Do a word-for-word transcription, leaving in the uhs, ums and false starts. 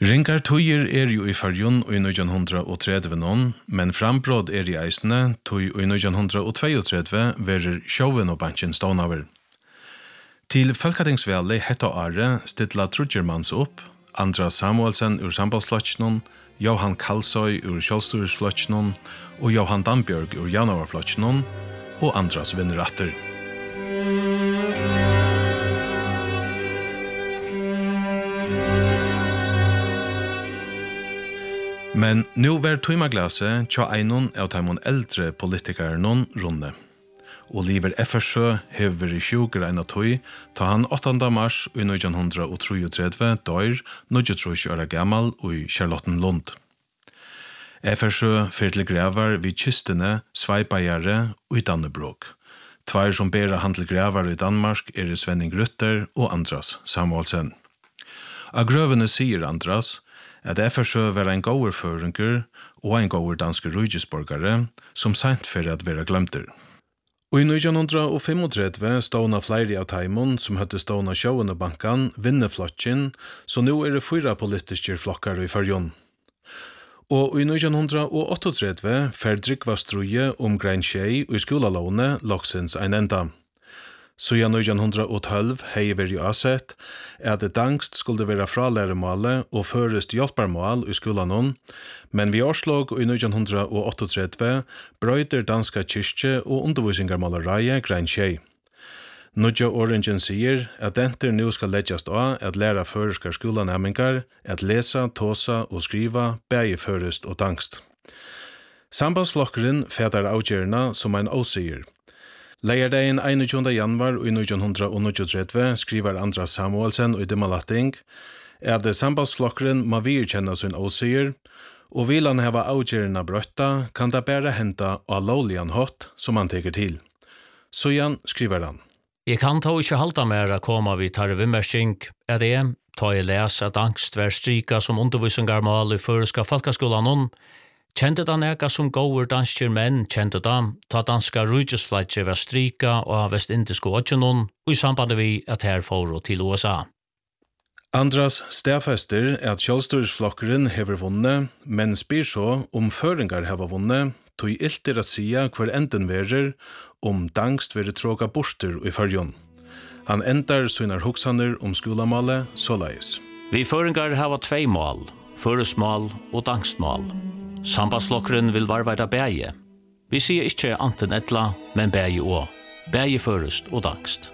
Ringar tøyer er jo i farjon i nitton tretti nån, men frambråd er i eisene tøy i nitton trettito verer sjåven og bansjen stånaver. Til Folketingsvalget hetta are stilla Trudgermans opp, Andras Samuelsen ur Sambandsflottsnon, Johan Kalsoy ur Kjolstursflottsnon og Johan Dambjörg ur Janovarflottsnon og Andras vinneratter. Men nu var tøymaglaset tja einon av taimon eldre politikarenon runde. Oliver Effersjø hever i sjuker ein av tøy, ta han åttanda mars i nitton trettito døyr nittiotru år gammal i Charlottenlund. Effersjø fyrir til gravar vid kystene Sveipajare og i Dannebrog. Tvær som bera han til gravar i Danmark er Svenning Rutter og Andras Samuelsen. Av grøvene sier Andras at Effersjø var en gåurføringer og en gåur danske rujisborgare som sent for at være glemter. Og i nitton trettito ståna flere av taimon som høtte ståna sjående bankan vinneflotjen, så nå er det fyra politiske flokkar i farjon. Og i nitton trettito ferdrik var struje om grein tjei og i skolalåne loksens ein enda. Så i nitton tolv hei veri asett at det dangst skulle være fralæremålet og førest hjelparmål i skolanon, men vi årslåg i nitton trettito brøyder danska kyrkje og undervisningarmålereie grein tjei. Nudja Orangen sier at denter nu skal leggjast av at læra føreskar skolanemmingar at lesa, tåsa og skriva bægi førest og dangst. Sambandsflokkeren fætar avgjerna som ein åsier. Leierdagen einogtjúgunda januar i nitton trettito skriver Andras Samuelsen og Dimmalatting at sambandsflokkeren må virkjenne sin åsier, og vil han hava avgjerna brøtta, kan det bare henta av lovligan hot som han teker til. Så Jan skriver han. Jeg kan ta ikke halta mer å komme vid tarre vimmersking, er det, ta jeg les at angst vær strika som undervisingarmål i føreska folkaskolan, kjente da neka som gåur danskjer menn kjente da, ta danska rujusflatje var strika og av vestindiske åtjenon, og i samband vi at her får til U S A. Andras stedfester er at kjølstursflokkeren hever vunnet, men spyr så om føringar hever vunnet, tog ilter at sia hver enden verer om dangst verer tråka borster i farjon. Han endar synar hoksaner om skolamale såleis. Vi føringar hever tvei mål, føresmål og dangstmål. Sambandsflokkeren vil varveida bæge. Vi sier ikkje anten etla, men bæge òg. Bæge førest og dangst.